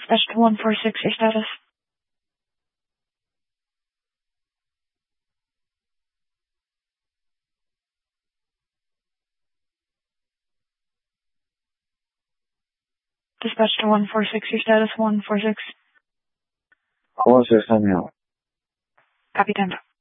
Dispatch to 146, your status. Dispatch to 146, your status. 146. 146, I'm here. Copy, 10.